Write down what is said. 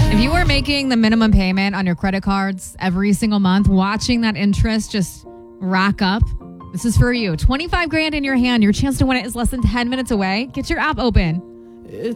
If you are making the minimum payment on your credit cards every single month, watching that interest just rack up, this is for you. $25,000 in your hand. Your chance to win it is less than 10 minutes away. Get your app open. It's